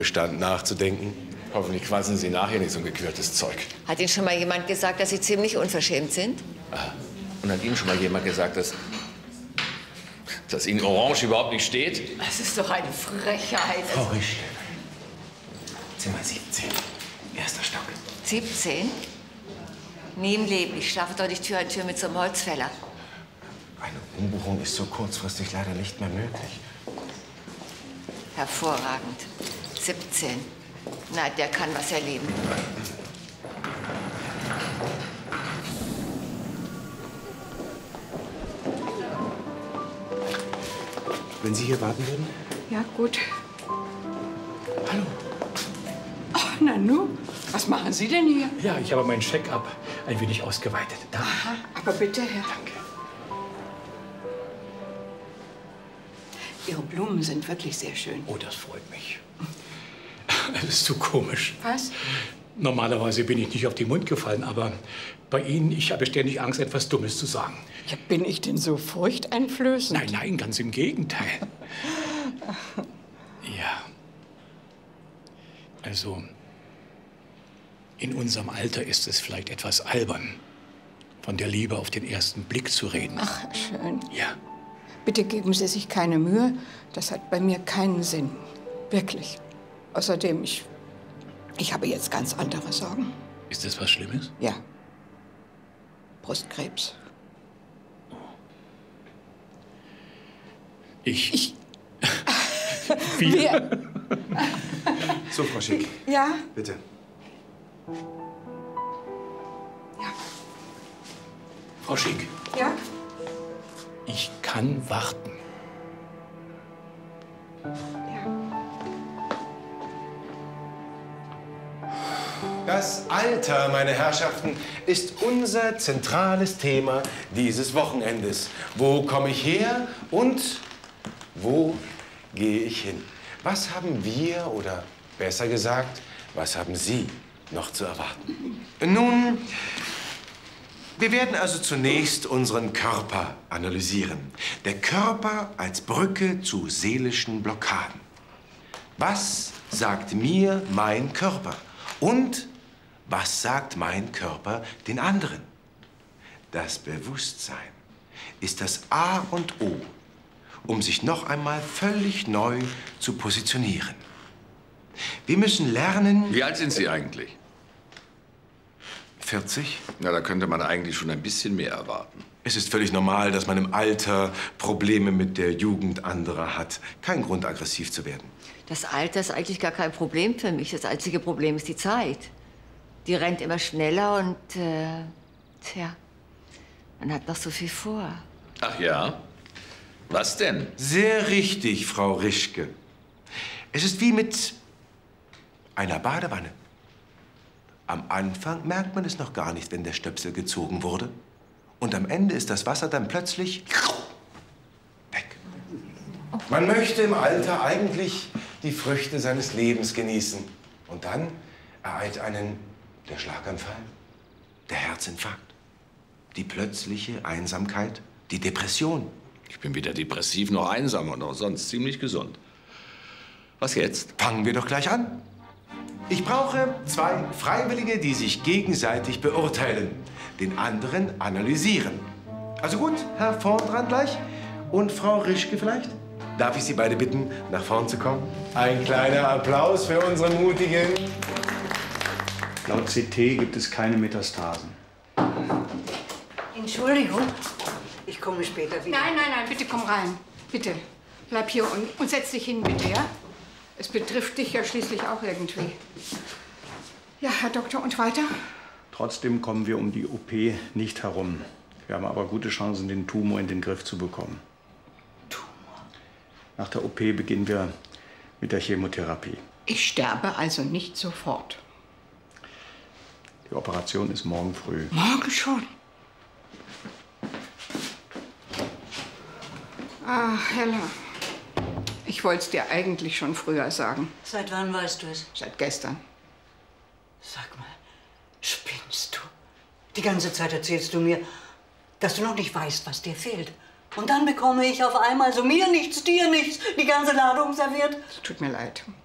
Bestand nachzudenken. Hoffentlich quasseln Sie nachher nicht so ein gequirltes Zeug. Hat Ihnen schon mal jemand gesagt, dass Sie ziemlich unverschämt sind? Und hat Ihnen schon mal jemand gesagt, dass Ihnen Orange überhaupt nicht steht? Das ist doch eine Frechheit. Frau Risch, Zimmer 17, erster Stock. 17? Nie im Leben. Ich schlafe doch nicht Tür an Tür mit so einem Holzfäller. Eine Umbuchung ist so kurzfristig leider nicht mehr möglich. Hervorragend. 17. Na, der kann was erleben. Wenn Sie hier warten würden? Ja, gut. Hallo. Ach, Nanu, was machen Sie denn hier? Ja, ich habe mein Check-up ein wenig ausgeweitet. Da. Aha, aber bitte, Herr. Danke. Ihre Blumen sind wirklich sehr schön. Oh, das freut mich. Das ist zu komisch. Was? Normalerweise bin ich nicht auf den Mund gefallen, aber bei Ihnen, ich habe ständig Angst, etwas Dummes zu sagen. Ja, bin ich denn so furchteinflößend? Nein, nein, ganz im Gegenteil. Ja. Also, in unserem Alter ist es vielleicht etwas albern, von der Liebe auf den ersten Blick zu reden. Ach, schön. Ja. Bitte geben Sie sich keine Mühe. Das hat bei mir keinen Sinn. Wirklich. Außerdem, ich habe jetzt ganz andere Sorgen. Ist das was Schlimmes? Ja. Brustkrebs. Ich. Wir. So, Frau Schick. Ja? Bitte. Ja. Frau Schick, Ja? ich kann warten. Das Alter, meine Herrschaften, ist unser zentrales Thema dieses Wochenendes. Wo komme ich her und wo gehe ich hin? Was haben wir, oder besser gesagt, was haben Sie noch zu erwarten? Nun, wir werden also zunächst unseren Körper analysieren. Der Körper als Brücke zu seelischen Blockaden. Was sagt mir mein Körper? Und was sagt mein Körper den anderen? Das Bewusstsein ist das A und O, um sich noch einmal völlig neu zu positionieren. Wir müssen lernen... Wie alt sind Sie eigentlich? 40? Na, da könnte man eigentlich schon ein bisschen mehr erwarten. Es ist völlig normal, dass man im Alter Probleme mit der Jugend anderer hat. Kein Grund, aggressiv zu werden. Das Alter ist eigentlich gar kein Problem für mich. Das einzige Problem ist die Zeit. Die rennt immer schneller und, tja, man hat noch so viel vor. Ach ja? Was denn? Sehr richtig, Frau Rischke. Es ist wie mit einer Badewanne. Am Anfang merkt man es noch gar nicht, wenn der Stöpsel gezogen wurde. Und am Ende ist das Wasser dann plötzlich weg. Man möchte im Alter eigentlich die Früchte seines Lebens genießen. Und dann ereilt einen der Schlaganfall, der Herzinfarkt, die plötzliche Einsamkeit, die Depression. Ich bin weder depressiv noch einsam und auch sonst ziemlich gesund. Was jetzt? Fangen wir doch gleich an. Ich brauche 2 Freiwillige, die sich gegenseitig beurteilen, den anderen analysieren. Also gut, Herr vorn dran gleich und Frau Rischke vielleicht? Darf ich Sie beide bitten, nach vorn zu kommen? Ein kleiner Applaus für unsere Mutigen. Laut CT gibt es keine Metastasen. Entschuldigung, ich komme später wieder. Nein, nein, nein, bitte komm rein. Bitte, bleib hier und setz dich hin, bitte, ja? Es betrifft dich ja schließlich auch irgendwie. Ja, Herr Doktor, und weiter? Trotzdem kommen wir um die OP nicht herum. Wir haben aber gute Chancen, den Tumor in den Griff zu bekommen. Tumor? Nach der OP beginnen wir mit der Chemotherapie. Ich sterbe also nicht sofort. Die Operation ist morgen früh. Morgen schon? Ah, Hella. Ich wollte es dir eigentlich schon früher sagen. Seit wann weißt du es? Seit gestern. Sag mal, spinnst du? Die ganze Zeit erzählst du mir, dass du noch nicht weißt, was dir fehlt. Und dann bekomme ich auf einmal so mir nichts, dir nichts, die ganze Ladung serviert. Tut mir leid.